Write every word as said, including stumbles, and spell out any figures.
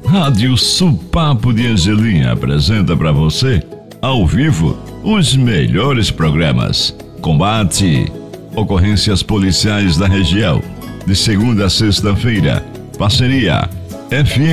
Rádio Supapo de Angelim apresenta para você, ao vivo, os melhores programas. Combate, ocorrências policiais da região, de segunda a sexta-feira. Parceria F M